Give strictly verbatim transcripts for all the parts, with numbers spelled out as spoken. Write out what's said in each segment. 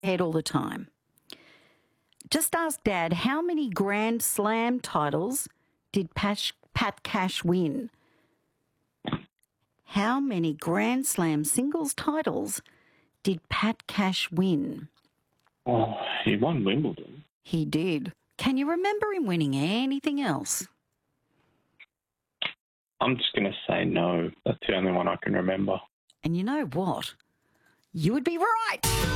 head all the time. Just ask Dad, how many Grand Slam titles did Pat, Pat Cash win? How many Grand Slam singles titles did Pat Cash win? Oh, he won Wimbledon. He did. Can you remember him winning anything else? I'm just going to say no. That's the only one I can remember. And you know what? You would be right.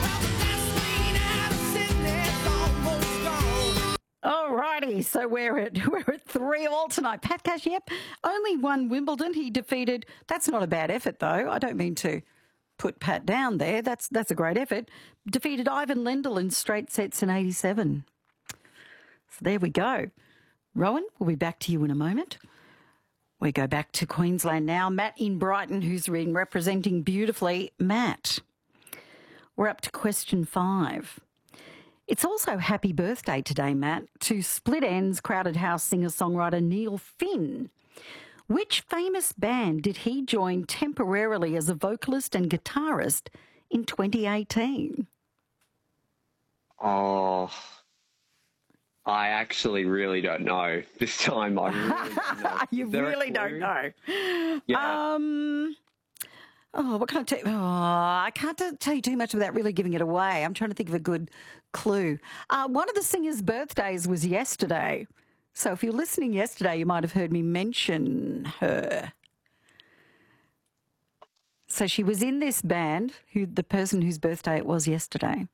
All righty, so we're at we're at three all tonight. Pat Cash, yep, only won Wimbledon. He defeated. That's not a bad effort, though. I don't mean to put Pat down there. That's that's a great effort. Defeated Ivan Lendl in straight sets in eighty-seven. So there we go. Rowan, we'll be back to you in a moment. We go back to Queensland now. Matt in Brighton, who's been representing beautifully. Matt, we're up to question five. It's also happy birthday today, Matt, to Split Enz Crowded House singer-songwriter Neil Finn. Which famous band did he join temporarily as a vocalist and guitarist in twenty eighteen? Oh, I actually really don't know. This time I really don't know. You really don't know? Yeah. Um... Oh, what can I tell you? Oh, I can't t- tell you too much without really giving it away. I'm trying to think of a good clue. Uh, one of the singers' birthdays was yesterday. So if you're listening yesterday, you might have heard me mention her. So she was in this band, who the person whose birthday it was yesterday.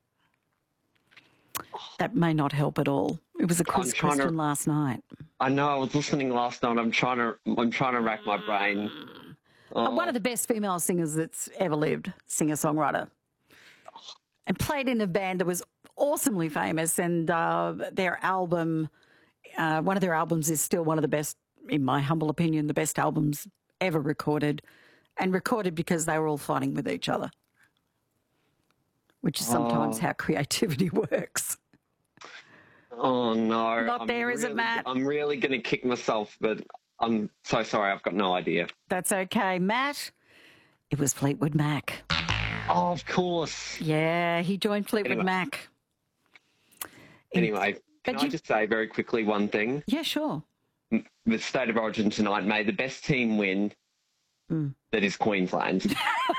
That may not help at all. It was a quiz question to, last night. I know, I was listening last night. I'm trying to, I'm trying to rack my brain. Oh. One of the best female singers that's ever lived, singer-songwriter. And played in a band that was awesomely famous, and uh, their album, uh, one of their albums is still one of the best, in my humble opinion, the best albums ever recorded, and recorded because they were all fighting with each other, which is sometimes oh. how creativity works. Oh, no. Not I'm there, really, is it, Matt? I'm really going to kick myself, but I'm so sorry. I've got no idea. That's okay. Matt, it was Fleetwood Mac. Oh, of course. Yeah, he joined Fleetwood anyway. Mac. Anyway, can I just say very quickly one thing? Yeah, sure. The State of Origin tonight, may the best team win. Mm. That is Queensland.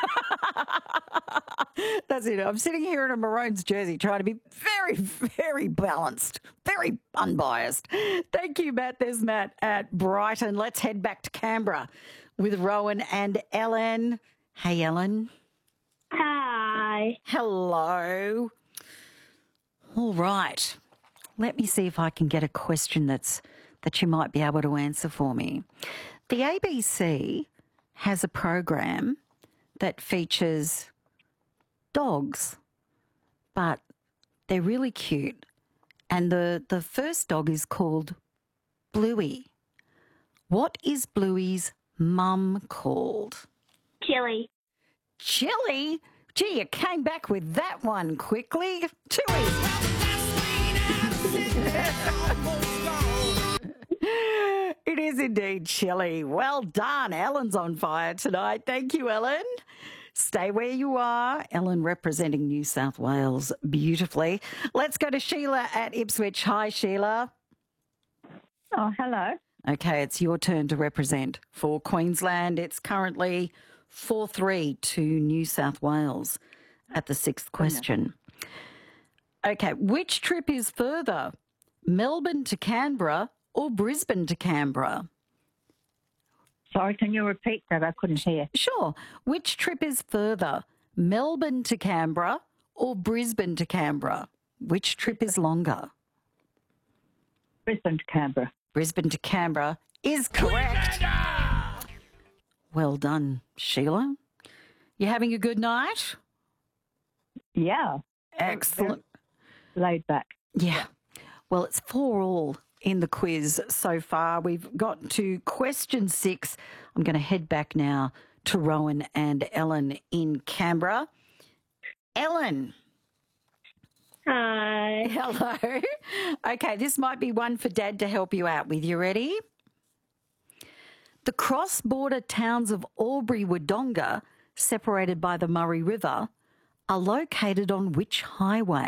That's it. I'm sitting here in a Maroons jersey trying to be very, very balanced, very unbiased. Thank you, Matt. There's Matt at Brighton. Let's head back to Canberra with Rowan and Ellen. Hey, Ellen. Hi. Hello. All right. Let me see if I can get a question that's that you might be able to answer for me. The A B C has a program that features dogs, but they're really cute. And the, the first dog is called Bluey. What is Bluey's mum called? Chili. Chili? Gee, you came back with that one quickly. Too easy. It is indeed Chili. Well done. Ellen's on fire tonight. Thank you, Ellen. Stay where you are. Ellen representing New South Wales beautifully. Let's go to Sheila at Ipswich. Hi, Sheila. Oh, hello. Okay, it's your turn to represent for Queensland. It's currently four three to New South Wales at the sixth question. Okay, which trip is further, Melbourne to Canberra or Brisbane to Canberra? Sorry, can you repeat that? I couldn't hear. Sure. Which trip is further, Melbourne to Canberra or Brisbane to Canberra? Which trip is longer? Brisbane to Canberra. Brisbane to Canberra is correct. Well done, Sheila. You having a good night? Yeah. Excellent. Laid back. Yeah. Well, it's four all in the quiz so far. We've got to question six. I'm going to head back now to Rowan and Ellen in Canberra. Ellen. Hi. Hello. Okay, this might be one for Dad to help you out with. You ready? The cross-border towns of Albury-Wodonga, separated by the Murray River, are located on which highway?